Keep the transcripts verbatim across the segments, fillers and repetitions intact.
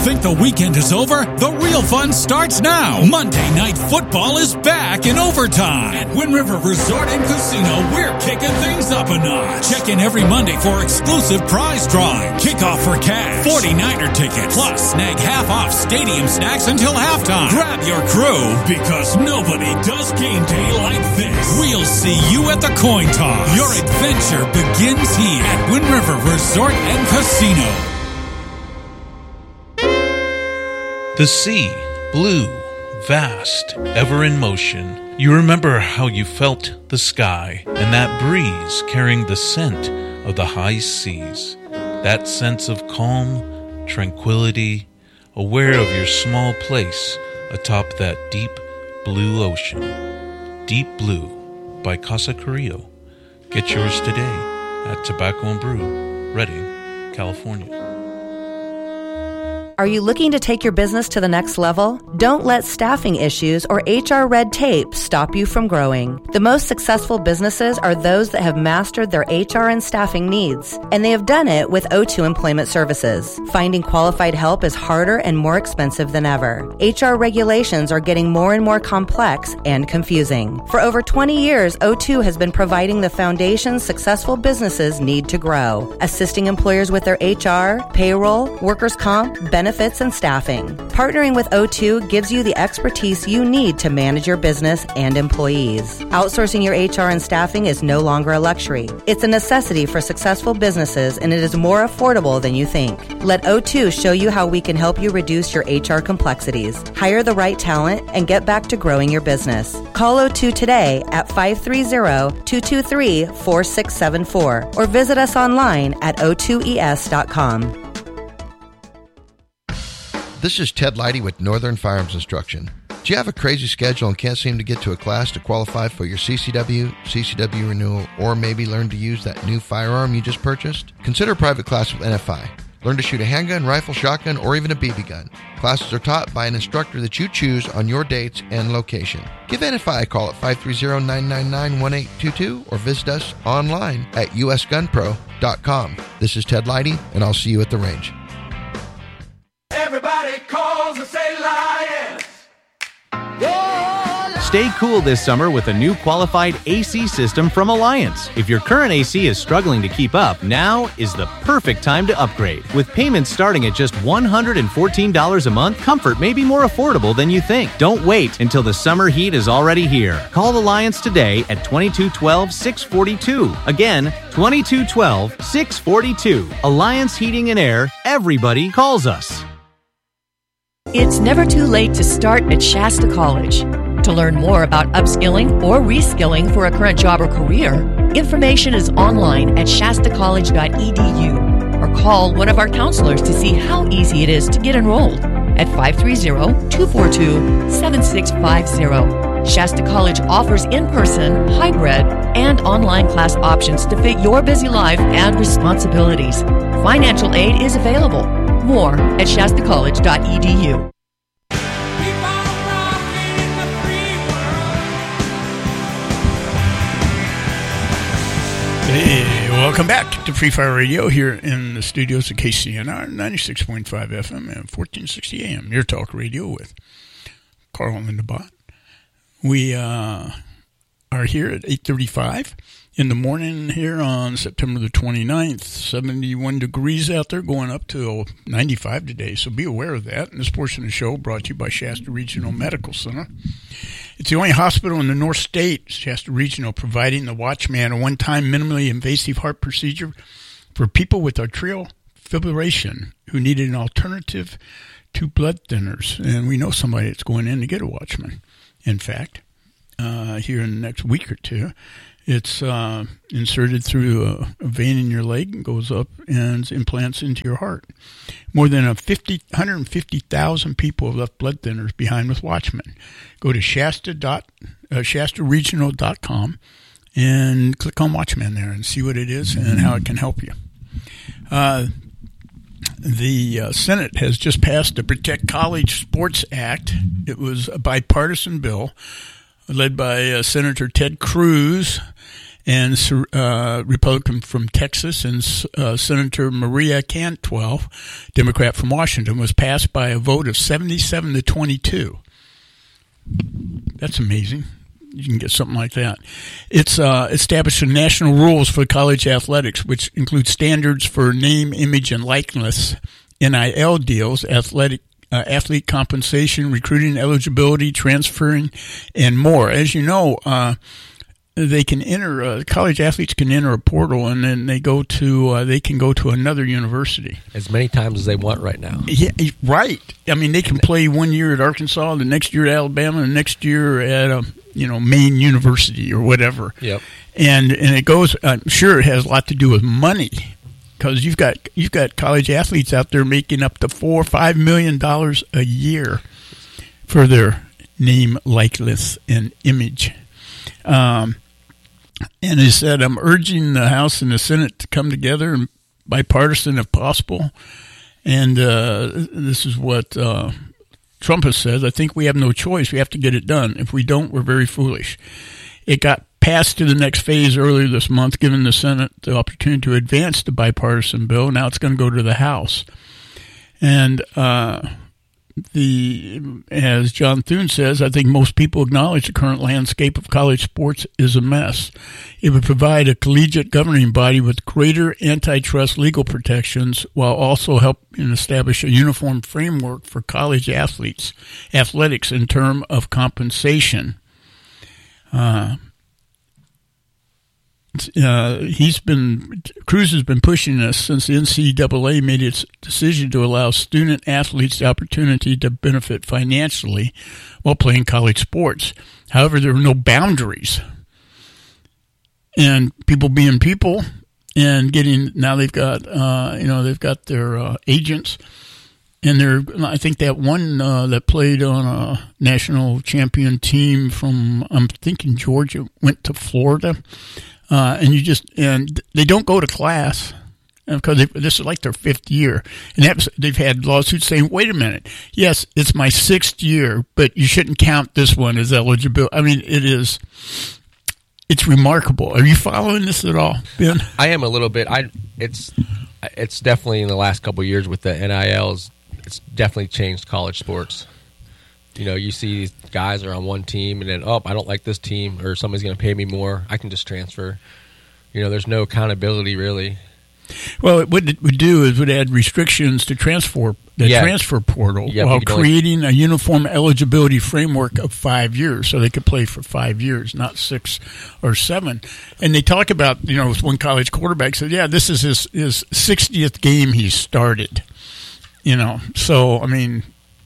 Think the weekend is over? The real fun starts now. Monday Night Football is back in overtime. At Wind River Resort and Casino, we're kicking things up a notch. Check in every Monday for exclusive prize drawing, kickoff for cash, forty-niner tickets, plus snag half-off stadium snacks until halftime. Grab your crew, because nobody does game day like this. We'll see you at the coin toss. Your adventure begins here at Wind River Resort and Casino. The sea, blue, vast, ever in motion. You remember how you felt the sky and that breeze carrying the scent of the high seas. That sense of calm, tranquility, aware of your small place atop that deep blue ocean. Deep Blue by Casa Carrillo. Get yours today at Tobacco and Brew, Redding, California. Are you looking to take your business to the next level? Don't let staffing issues or H R red tape stop you from growing. The most successful businesses are those that have mastered their H R and staffing needs, and they have done it with O two Employment Services. Finding qualified help is harder and more expensive than ever. H R regulations are getting more and more complex and confusing. For over twenty years, O two has been providing the foundation successful businesses need to grow, assisting employers with their H R, payroll, workers' comp, benefits, benefits, and staffing. Partnering with O two gives you the expertise you need to manage your business and employees. Outsourcing your H R and staffing is no longer a luxury. It's a necessity for successful businesses, and it is more affordable than you think. Let O two show you how we can help you reduce your H R complexities, hire the right talent, and get back to growing your business. Call O two today at five three zero, two two three, four six seven four or visit us online at o two e s dot com. This is Ted Leidy with Northern Firearms Instruction. Do you have a crazy schedule and can't seem to get to a class to qualify for your C C W, C C W renewal, or maybe learn to use that new firearm you just purchased? Consider a private class with N F I. Learn to shoot a handgun, rifle, shotgun, or even a B B gun. Classes are taught by an instructor that you choose on your dates and location. Give N F I a call at five three zero, nine nine nine, one eight two two or visit us online at u s gun pro dot com. This is Ted Leidy, and I'll see you at the range. Everybody calls and say Lions. Stay cool this summer with a new qualified A C system from Alliance. If your current A C is struggling to keep up, now is the perfect time to upgrade. With payments starting at just one hundred fourteen dollars a month, comfort may be more affordable than you think. Don't wait until the summer heat is already here. Call Alliance today at twenty-two twelve, six forty-two. Again, twenty-two twelve, six forty-two. Alliance Heating and Air. Everybody calls us. It's never too late to start at Shasta College. To learn more about upskilling or reskilling for a current job or career, information is online at shasta college dot e d u or call one of our counselors to see how easy it is to get enrolled at five three zero, two four two, seven six five zero. Shasta College offers in-person, hybrid, and online class options to fit your busy life and responsibilities. Financial aid is available. More at shasta college dot e d u. Hey, welcome back to Free Fire Radio here in the studios of K C N R ninety-six point five F M and fourteen sixty A M. Your talk radio with Carl and the Bot. We uh, are here at eight thirty-five in the morning here on September the twenty-ninth. seventy-one degrees out there, going up to ninety-five today, so be aware of that. And this portion of the show brought to you by Shasta Regional Medical Center. It's the only hospital in the North State, Shasta Regional, providing the Watchman, a one-time minimally invasive heart procedure for people with atrial fibrillation who needed an alternative to blood thinners. And we know somebody that's going in to get a Watchman. In fact, uh, here in the next week or two, it's uh, inserted through a, a vein in your leg and goes up and implants into your heart. More than a fifty, one hundred fifty thousand people have left blood thinners behind with Watchmen. Go to Shasta dot, uh, Shasta Regional dot com and click on Watchman there and see what it is and how it can help you. Uh, the uh, Senate has just passed the Protect College Sports Act. It was a bipartisan bill led by uh, Senator Ted Cruz and uh, Republican from Texas, and uh, Senator Maria Cantwell, Democrat from Washington, was passed by a vote of seventy-seven to twenty-two. That's amazing. You can get something like that. It's uh, establishing national rules for college athletics, which include standards for name, image, and likeness, N I L deals, athletic uh, athlete compensation, recruiting eligibility, transferring, and more. As you know, uh, they can enter. Uh, college athletes can enter a portal, and then they go to. Uh, they can go to another university as many times as they want right now. Yeah, right. I mean, they can play one year at Arkansas, the next year at Alabama, the next year at a you know Maine University or whatever. Yep. And and it goes. I'm sure it has a lot to do with money, because you've got you've got college athletes out there making up to four or five million dollars a year for their name, likeness, and image. Um. And he said, I'm urging the House and the Senate to come together and bipartisan if possible. And uh, this is what uh, Trump has said. I think we have no choice. We have to get it done. If we don't, we're very foolish. It got passed to the next phase earlier this month, giving the Senate the opportunity to advance the bipartisan bill. Now it's going to go to the House. And uh The as John Thune says, I think most people acknowledge the current landscape of college sports is a mess. It would provide a collegiate governing body with greater antitrust legal protections, while also helping establish a uniform framework for college athletes, athletics in terms of compensation. Uh, Uh, he's been Cruz has been pushing this since the N C double A made its decision to allow student athletes the opportunity to benefit financially while playing college sports. However, there are no boundaries, and people being people, and getting now they've got uh, you know they've got their uh, agents, and they're I think that one uh, that played on a national champion team from I'm thinking Georgia went to Florida. Uh, and you just and they don't go to class because they, this is like their fifth year, and that, they've had lawsuits saying, "Wait a minute, yes, it's my sixth year, but you shouldn't count this one as eligible." I mean, it is, it's remarkable. Are you following this at all, Ben? I am a little bit. I it's it's definitely in the last couple of years with the N I Ls, it's definitely changed college sports. You know, you see these guys are on one team, and then, oh, I don't like this team, or somebody's going to pay me more. I can just transfer. You know, there's no accountability, really. Well, what it would do is would add restrictions to transfer the yeah. transfer portal yeah, while creating a uniform eligibility framework of five years, so they could play for five years, not six or seven. And they talk about, you know, one college quarterback said, yeah, this is his, his sixtieth game he started. You know, so, I mean...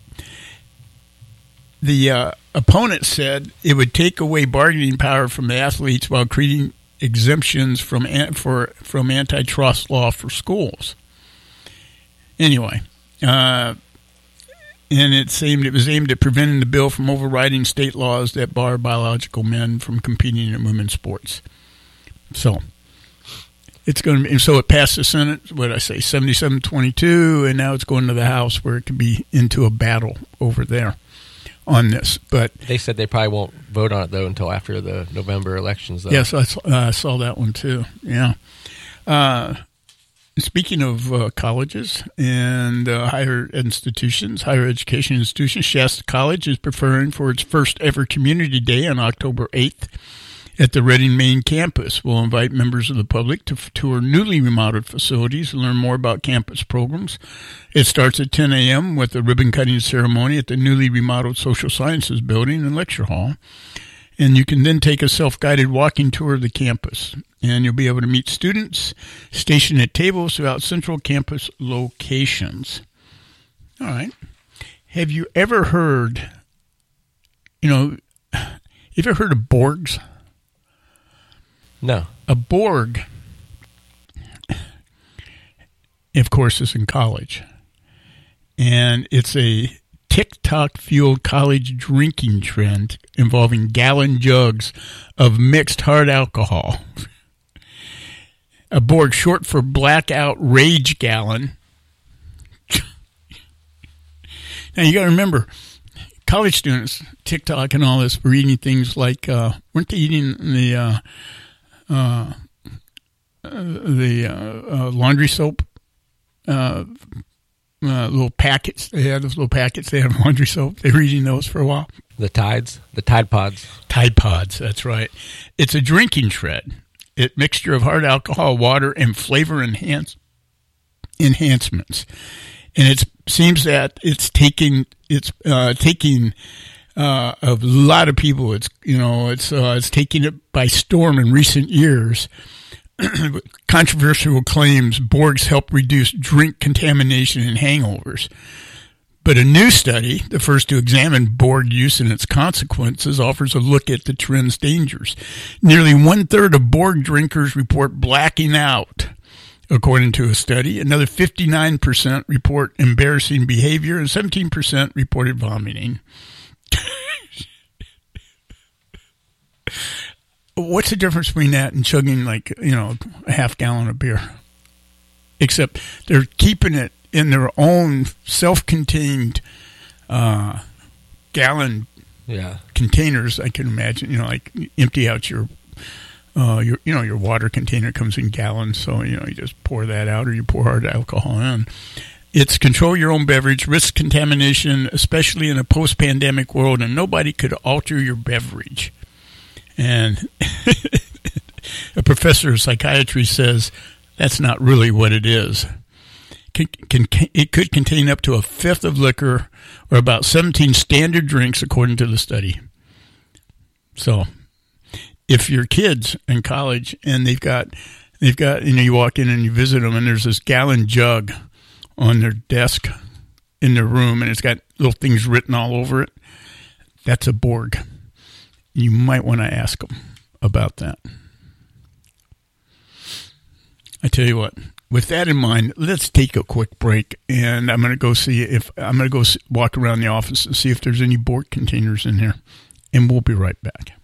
The uh, opponent said it would take away bargaining power from the athletes while creating exemptions from for from antitrust law for schools. Anyway, uh, and it's aimed, it was aimed at preventing the bill from overriding state laws that bar biological men from competing in women's sports. So it's going to be, so it passed the Senate. What did I say, seventy-seven twenty-two, and now it's going to the House where it could be into a battle over there on this. But they said they probably won't vote on it though until after the November elections. Though. Yes, I uh, saw that one too. Yeah. Uh, speaking of uh, colleges and uh, higher institutions, higher education institutions, Shasta College is preparing for its first ever Community Day on October eighth at the Reading, Maine campus. We'll invite members of the public to tour newly remodeled facilities and learn more about campus programs. It starts at ten a.m. with a ribbon-cutting ceremony at the newly remodeled Social Sciences Building and Lecture Hall. And you can then take a self-guided walking tour of the campus. And you'll be able to meet students stationed at tables throughout central campus locations. All right. Have you ever heard, you know, have you ever heard of Borgs? No. A Borg, of course, is in college. And it's a TikTok-fueled college drinking trend involving gallon jugs of mixed hard alcohol. A Borg, short for Blackout Rage Gallon. Now, you got to remember, college students, TikTok and all this, were eating things like, uh, weren't they eating the... Uh, uh, uh, the uh, uh, laundry soap, uh, uh, little packets. They had those little packets. They have laundry soap. They were eating those for a while. The Tides, the Tide Pods. Tide Pods, that's right. It's a drinking shred. It mixture of hard alcohol, water, and flavor enhance enhancements. And it seems that it's taking it's uh, taking uh, a lot of people. It's you know it's uh, it's taking it by storm in recent years. Controversial claims Borgs help reduce drink contamination and hangovers. But a new study, the first to examine Borg use and its consequences, offers a look at the trend's dangers. Nearly one-third of Borg drinkers report blacking out, according to a study. Another fifty-nine percent report embarrassing behavior, and seventeen percent reported vomiting. What's the difference between that and chugging, like, you know, a half gallon of beer? Except they're keeping it in their own self-contained uh, gallon yeah. containers. I can imagine, you know, like empty out your, uh, your, you know, your water container comes in gallons, so you know you just pour that out, or you pour hard alcohol in. It's control your own beverage, risk contamination, especially in a post-pandemic world, and nobody could alter your beverage. And a professor of psychiatry says that's not really what it is. Can, can, it could contain up to a fifth of liquor, or about seventeen standard drinks, according to the study. So, if your kids in college and they've got, they've got, you know, you walk in and you visit them, and there's this gallon jug on their desk in their room, and it's got little things written all over it, that's a Borg. You might want to ask them about that. I tell you what. With that in mind, let's take a quick break, and I'm going to go see if I'm going to go walk around the office and see if there's any Borg containers in here, and we'll be right back.